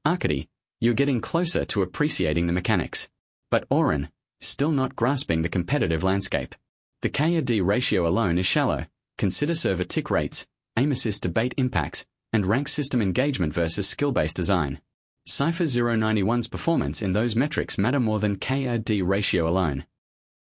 Arkady, you're getting closer to appreciating the mechanics. But Oren, still not grasping the competitive landscape. The K/D ratio alone is shallow. Consider server tick rates, aim assist debate impacts, and rank system engagement versus skill-based design. Cypher 091's performance in those metrics matter more than K/D ratio alone.